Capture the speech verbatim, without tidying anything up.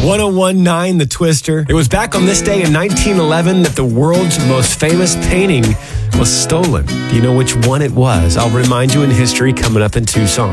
ten nineteen The Twister. It was back on this day in nineteen eleven that the world's most famous painting was stolen. Do you know which one it was? I'll remind you in history coming up in two songs.